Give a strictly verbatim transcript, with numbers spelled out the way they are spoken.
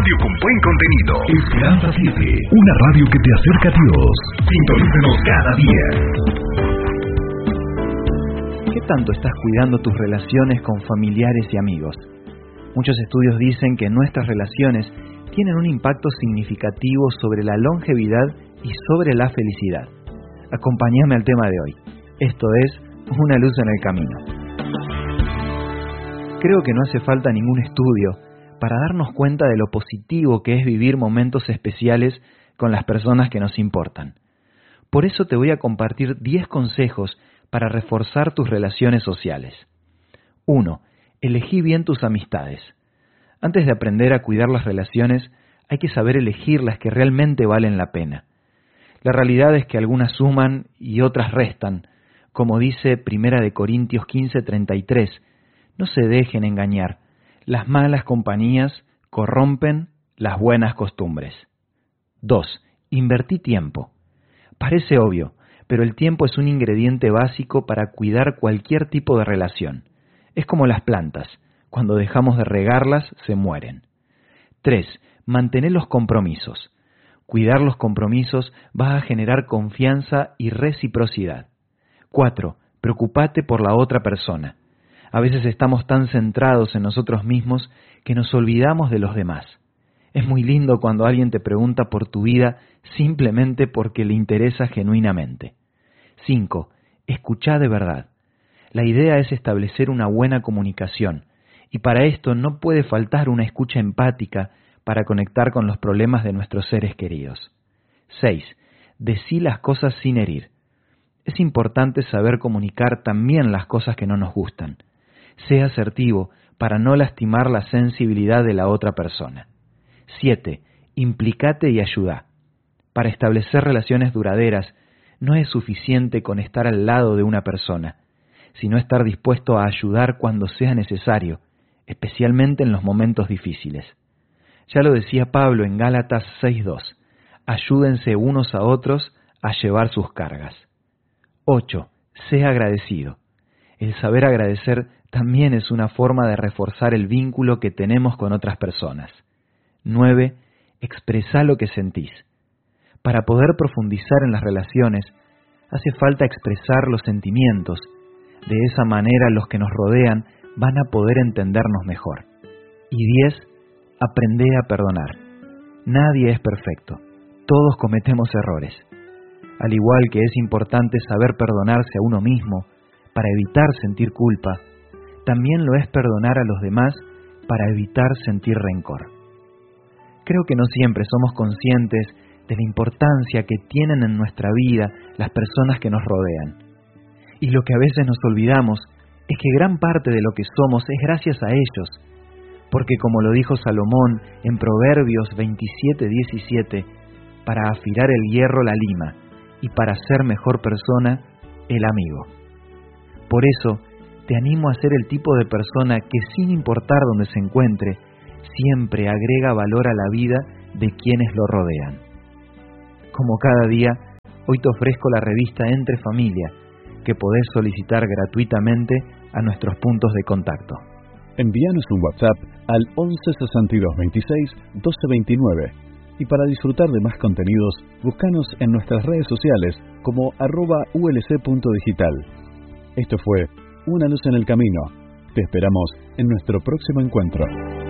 radio con buen contenido. Esperanza siete, una radio que te acerca a Dios. Sintonízanos cada día. ¿Qué tanto estás cuidando tus relaciones con familiares y amigos? Muchos estudios dicen que nuestras relaciones tienen un impacto significativo sobre la longevidad y sobre la felicidad. Acompáñame al tema de hoy. Esto es Una luz en el camino. Creo que no hace falta ningún estudio para darnos cuenta de lo positivo que es vivir momentos especiales con las personas que nos importan. Por eso te voy a compartir diez consejos para reforzar tus relaciones sociales. uno. Elegí bien tus amistades. Antes de aprender a cuidar las relaciones, hay que saber elegir las que realmente valen la pena. La realidad es que algunas suman y otras restan. Como dice Primera de Corintios quince treinta y tres, no se dejen engañar. Las malas compañías corrompen las buenas costumbres. dos. Invertí tiempo. Parece obvio, pero el tiempo es un ingrediente básico para cuidar cualquier tipo de relación. Es como las plantas. Cuando dejamos de regarlas, se mueren. tres. Mantener los compromisos. Cuidar los compromisos va a generar confianza y reciprocidad. cuatro. Preocupate por la otra persona. A veces estamos tan centrados en nosotros mismos que nos olvidamos de los demás. Es muy lindo cuando alguien te pregunta por tu vida simplemente porque le interesa genuinamente. cinco. Escuchá de verdad. La idea es establecer una buena comunicación, y para esto no puede faltar una escucha empática para conectar con los problemas de nuestros seres queridos. seis. Decí las cosas sin herir. Es importante saber comunicar también las cosas que no nos gustan. Sé asertivo para no lastimar la sensibilidad de la otra persona. siete. Implicate y ayudá. Para establecer relaciones duraderas, no es suficiente con estar al lado de una persona, sino estar dispuesto a ayudar cuando sea necesario, especialmente en los momentos difíciles. Ya lo decía Pablo en Gálatas seis dos, ayúdense unos a otros a llevar sus cargas. ocho. Sé agradecido. El saber agradecer también es una forma de reforzar el vínculo que tenemos con otras personas. nueve. Expresá lo que sentís. Para poder profundizar en las relaciones, hace falta expresar los sentimientos. De esa manera los que nos rodean van a poder entendernos mejor. Y diez. Aprende a perdonar. Nadie es perfecto. Todos cometemos errores. Al igual que es importante saber perdonarse a uno mismo para evitar sentir culpa, también lo es perdonar a los demás para evitar sentir rencor. Creo que no siempre somos conscientes de la importancia que tienen en nuestra vida las personas que nos rodean. Y lo que a veces nos olvidamos es que gran parte de lo que somos es gracias a ellos, porque como lo dijo Salomón en Proverbios veintisiete diecisiete, para afilar el hierro la lima, y para ser mejor persona, el amigo. Por eso, te animo a ser el tipo de persona que, sin importar dónde se encuentre, siempre agrega valor a la vida de quienes lo rodean. Como cada día, hoy te ofrezco la revista Entre Familia, que podés solicitar gratuitamente a nuestros puntos de contacto. Envíanos un WhatsApp al once sesenta y dos veintiséis doce veintinueve. Y para disfrutar de más contenidos, búscanos en nuestras redes sociales como arroba ulc.digital. Esto fue Una luz en el camino. Te esperamos en nuestro próximo encuentro.